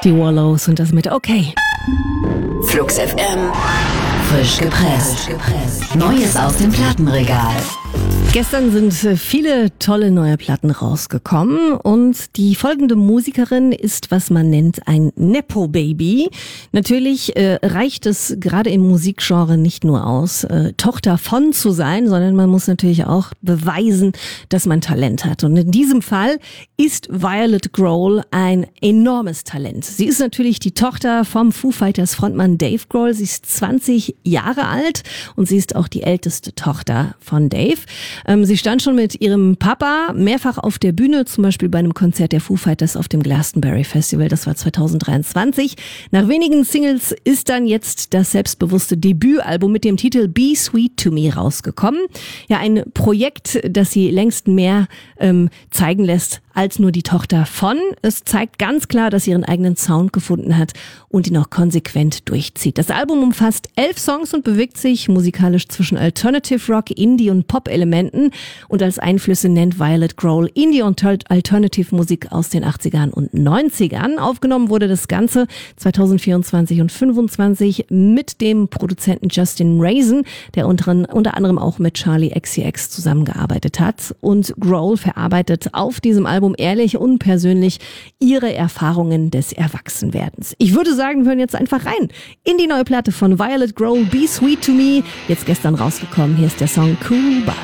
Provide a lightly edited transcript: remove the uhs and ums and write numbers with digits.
Die Wallows und das mit Okay. Flux FM. Frisch gepresst. Neues aus dem Plattenregal. Gestern sind viele tolle neue Platten rausgekommen und die folgende Musikerin ist, was man nennt, ein Nepo-Baby. Natürlich reicht es gerade im Musikgenre nicht nur aus, Tochter von zu sein, sondern man muss natürlich auch beweisen, dass man Talent hat. Und in diesem Fall ist Violet Grohl ein enormes Talent. Sie ist natürlich die Tochter vom Foo Fighters Frontmann Dave Grohl. Sie ist 20 Jahre alt und sie ist auch die älteste Tochter von Dave. Sie stand schon mit ihrem Papa mehrfach auf der Bühne, zum Beispiel bei einem Konzert der Foo Fighters auf dem Glastonbury Festival. Das war 2023. Nach wenigen Singles ist dann jetzt das selbstbewusste Debütalbum mit dem Titel Be Sweet to Me rausgekommen. Ja, ein Projekt, das sie längst mehr zeigen lässt als nur die Tochter von. Es zeigt ganz klar, dass sie ihren eigenen Sound gefunden hat und ihn auch konsequent durchzieht. Das Album umfasst 11 Songs und bewegt sich musikalisch zwischen Alternative Rock, Indie und Pop-Elementen. Und als Einflüsse nennt Violet Grohl Indie und Alternative Musik aus den 80ern und 90ern. Aufgenommen wurde das Ganze 2024 und 2025 mit dem Produzenten Justin Raisin, der unter anderem auch mit Charli XCX zusammengearbeitet hat. Und Grohl verarbeitet auf diesem Album ehrlich und persönlich ihre Erfahrungen des Erwachsenwerdens. Ich würde sagen, wir hören jetzt einfach rein in die neue Platte von Violet Grohl, Be Sweet to Me. Jetzt gestern rausgekommen. Hier ist der Song Cool Buzz.